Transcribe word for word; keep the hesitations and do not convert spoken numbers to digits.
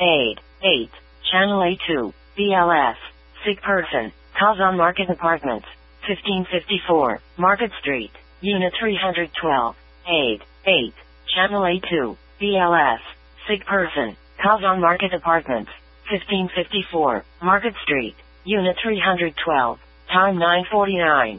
Aid. eight. Channel A two. B L S. Sick person. Kazan Market Apartments. fifteen fifty-four. Market Street. Unit three hundred twelve. Aid. eight. Channel A two. B L S. Sick person. Kazan Market Apartments. fifteen fifty-four. Market Street. Unit three hundred twelve. Time nine forty-nine.